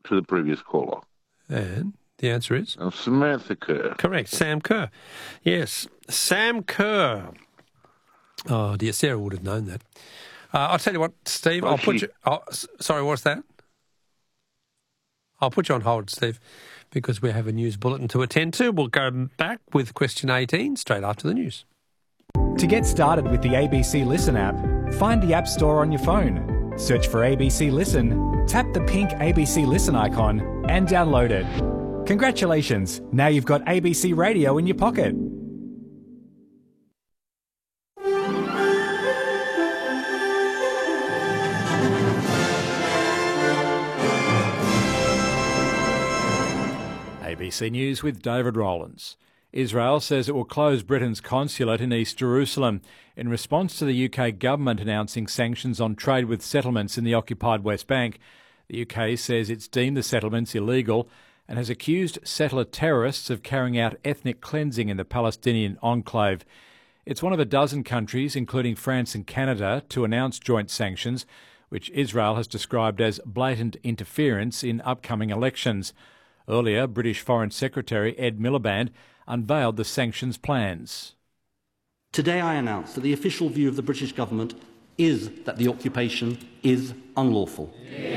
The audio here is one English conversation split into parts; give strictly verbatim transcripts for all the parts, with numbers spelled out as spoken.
to the previous caller. And the answer is? Uh, Samantha Kerr. Correct, Sam Kerr. Yes, Sam Kerr. Oh, dear, Sarah would have known that. Uh, I'll tell you what, Steve, Well, I'll put she- you... Oh, s- sorry, what's that? I'll put you on hold, Steve, because we have a news bulletin to attend to. We'll go back with question eighteen straight after the news. To get started with the A B C Listen app, find the App Store on your phone. Search for A B C Listen, tap the pink A B C Listen icon and download it. Congratulations, now you've got A B C Radio in your pocket. A B C News with David Rowlands. Israel says it will close Britain's consulate in East Jerusalem in response to the U K government announcing sanctions on trade with settlements in the occupied West Bank. The U K says it's deemed the settlements illegal and has accused settler terrorists of carrying out ethnic cleansing in the Palestinian enclave. It's one of a dozen countries, including France and Canada, to announce joint sanctions, which Israel has described as blatant interference in upcoming elections. Earlier, British Foreign Secretary Ed Miliband unveiled the sanctions plans. Today I announce that the official view of the British government is that the occupation is unlawful.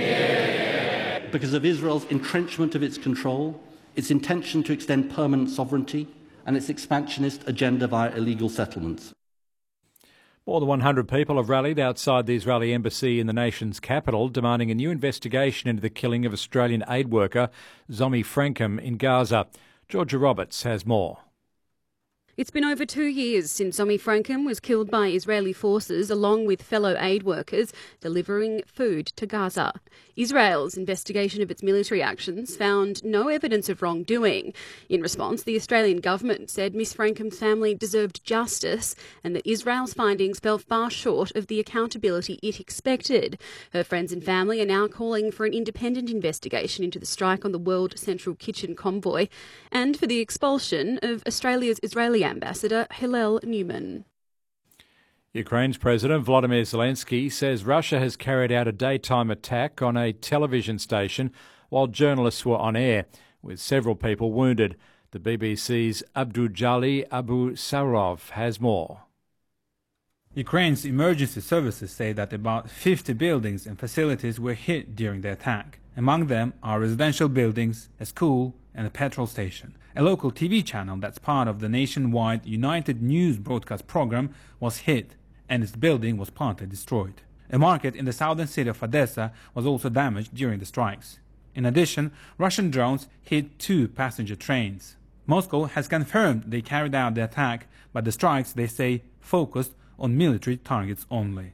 Yeah. Because of Israel's entrenchment of its control, its intention to extend permanent sovereignty, and its expansionist agenda via illegal settlements. More than one hundred people have rallied outside the Israeli embassy in the nation's capital, demanding a new investigation into the killing of Australian aid worker Zomi Frankham in Gaza. Georgia Roberts has more. It's been over two years since Zomi Frankham was killed by Israeli forces along with fellow aid workers delivering food to Gaza. Israel's investigation of its military actions found no evidence of wrongdoing. In response, the Australian government said Miss Frankham's family deserved justice and that Israel's findings fell far short of the accountability it expected. Her friends and family are now calling for an independent investigation into the strike on the World Central Kitchen convoy and for the expulsion of Australia's Israeli Ambassador Hillel Newman. Ukraine's President Volodymyr Zelensky says Russia has carried out a daytime attack on a television station while journalists were on air, with several people wounded. The B B C's Abdujali Abu Sarov has more. Ukraine's emergency services say that about fifty buildings and facilities were hit during the attack. Among them are residential buildings, a school, and a petrol station. A local T V channel that's part of the nationwide United News broadcast program was hit, and its building was partly destroyed. A market in the southern city of Odessa was also damaged during the strikes. In addition, Russian drones hit two passenger trains. Moscow has confirmed they carried out the attack, but the strikes, they say, focused on military targets only.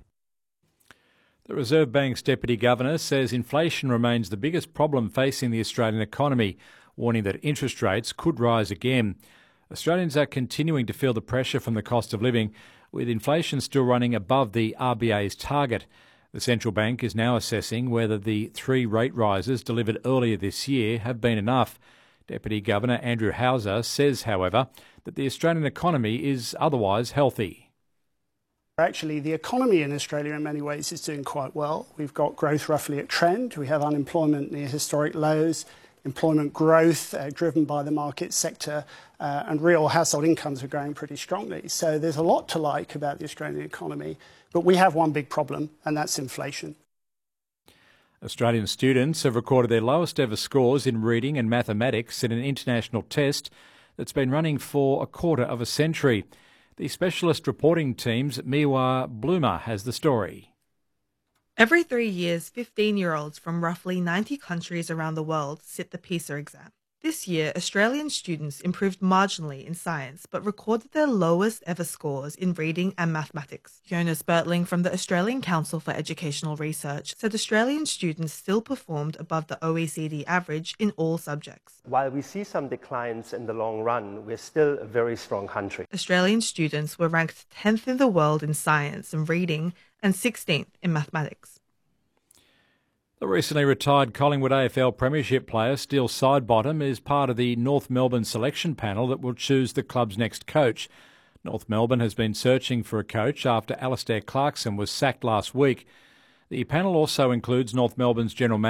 The Reserve Bank's Deputy Governor says inflation remains the biggest problem facing the Australian economy, warning that interest rates could rise again. Australians are continuing to feel the pressure from the cost of living, with inflation still running above the R B A's target. The central bank is now assessing whether the three rate rises delivered earlier this year have been enough. Deputy Governor Andrew Hauser says, however, that the Australian economy is otherwise healthy. Actually, the economy in Australia in many ways is doing quite well. We've got growth roughly at trend. We have unemployment near historic lows, employment growth uh, driven by the market sector, uh, and real household incomes are growing pretty strongly. So there's a lot to like about the Australian economy. But we have one big problem, and that's inflation. Australian students have recorded their lowest ever scores in reading and mathematics in an international test that's been running for a quarter of a century. The specialist reporting team's Miwa Bloomer has the story. Every three years, fifteen-year-olds from roughly ninety countries around the world sit the PISA exam. This year, Australian students improved marginally in science, but recorded their lowest ever scores in reading and mathematics. Jonas Bertling from the Australian Council for Educational Research said Australian students still performed above the O E C D average in all subjects. While we see some declines in the long run, we're still a very strong country. Australian students were ranked tenth in the world in science and reading and sixteenth in mathematics. The recently retired Collingwood A F L Premiership player Steele Sidebottom is part of the North Melbourne selection panel that will choose the club's next coach. North Melbourne has been searching for a coach after Alastair Clarkson was sacked last week. The panel also includes North Melbourne's general manager